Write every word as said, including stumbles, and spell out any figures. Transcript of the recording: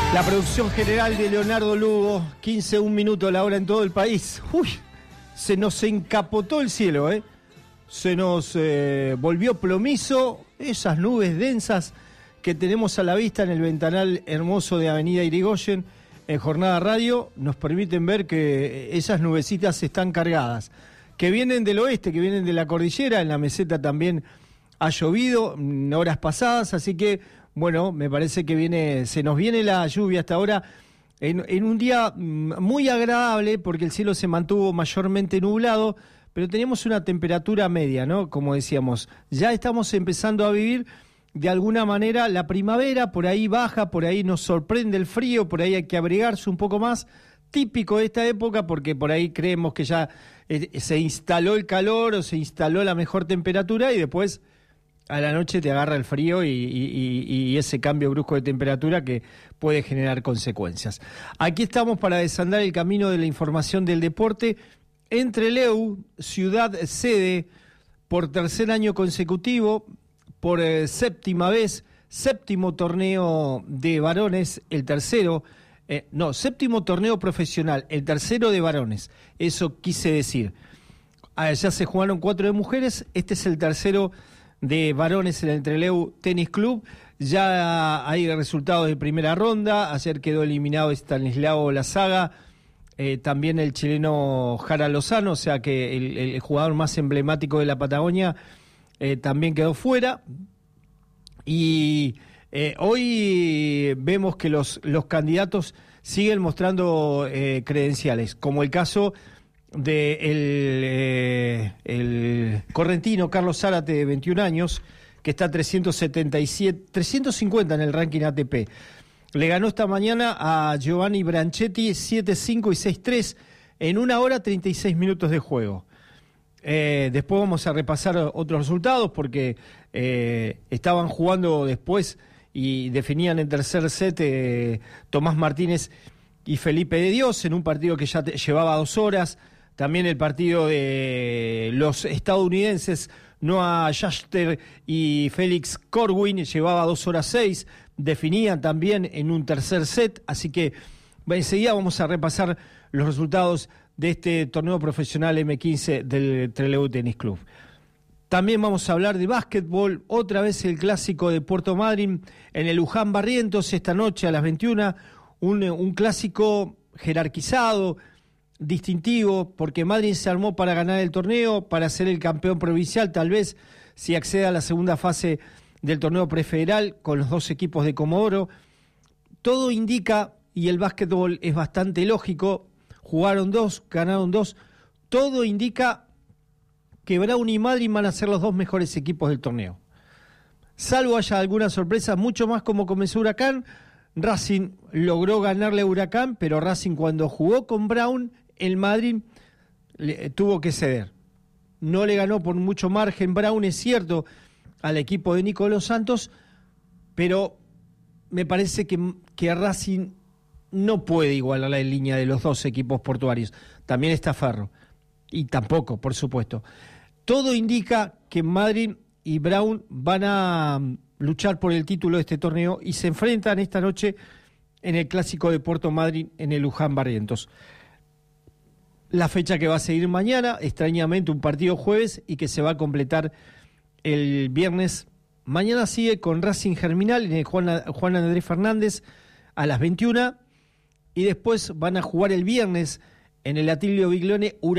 La producción general de Leonardo Lugo, quince, un minuto la hora en todo el país. Uy, se nos encapotó el cielo, ¿eh? Se nos eh, volvió plomizo, esas nubes densas que tenemos a la vista en el ventanal hermoso de Avenida Irigoyen en Jornada Radio, nos permiten ver que esas nubecitas están cargadas, que vienen del oeste, que vienen de la cordillera, en la meseta también ha llovido en horas pasadas, así que bueno, me parece que viene, se nos viene la lluvia hasta ahora en, en un día muy agradable porque el cielo se mantuvo mayormente nublado, pero teníamos una temperatura media, ¿no? Como decíamos, ya estamos empezando a vivir de alguna manera la primavera, por ahí baja, por ahí nos sorprende el frío, por ahí hay que abrigarse un poco más, típico de esta época porque por ahí creemos que ya eh, se instaló el calor o se instaló la mejor temperatura y después a la noche te agarra el frío y, y, y ese cambio brusco de temperatura que puede generar consecuencias. Aquí estamos para desandar el camino de la información del deporte. Entre Trelew, ciudad sede, por tercer año consecutivo, por eh, séptima vez, séptimo torneo de varones, el tercero, eh, no, séptimo torneo profesional, el tercero de varones, eso quise decir. Ah, ya se jugaron cuatro de mujeres, este es el tercero de varones en el Trelew Tenis Club. Ya hay resultados de primera ronda. Ayer quedó eliminado Stanislao Lazaga, eh, también el chileno Jara Lozano, o sea que el, el jugador más emblemático de la Patagonia eh, también quedó fuera. Y eh, hoy vemos que los, los candidatos siguen mostrando eh, credenciales, como el caso de el, eh, el correntino Carlos Zárate, de veintiún años, que está trescientos setenta y siete, trescientos cincuenta en el ranking A T P. Le ganó esta mañana a Giovanni Branchetti siete cinco y seis tres en una hora treinta y seis minutos de juego. Eh, después vamos a repasar otros resultados porque eh, estaban jugando después y definían en tercer set eh, Tomás Martínez y Felipe de Dios en un partido que ya te, llevaba dos horas. También el partido de los estadounidenses Noah Schachter y Félix Corwin llevaba dos horas seis, definían también en un tercer set, así que enseguida vamos a repasar los resultados de este torneo profesional eme quince del Trelew Tenis Club. También vamos a hablar de básquetbol, otra vez el clásico de Puerto Madryn en el Luján Barrientos esta noche a las veintiuna, un, un clásico jerarquizado, distintivo, porque Madryn se armó para ganar el torneo, para ser el campeón provincial, tal vez si accede a la segunda fase del torneo prefederal con los dos equipos de Comodoro. Todo indica, y el básquetbol es bastante lógico, jugaron dos, ganaron dos, todo indica que Brown y Madryn van a ser los dos mejores equipos del torneo. Salvo haya alguna sorpresa, mucho más como comenzó Huracán, Racing logró ganarle a Huracán, pero Racing cuando jugó con Brown, el Madryn le, tuvo que ceder. No le ganó por mucho margen Brown, es cierto, al equipo de Nicolás Santos, pero me parece que, que Racing no puede igualar la línea de los dos equipos portuarios. También está Ferro, y tampoco, por supuesto. Todo indica que Madryn y Brown van a luchar por el título de este torneo y se enfrentan esta noche en el clásico de Puerto Madryn en el Luján Barrientos. La fecha que va a seguir mañana, extrañamente un partido jueves y que se va a completar el viernes. Mañana sigue con Racing Germinal en el Juan, Juan Andrés Fernández a las veintiuna y después van a jugar el viernes en el Atilio Biglione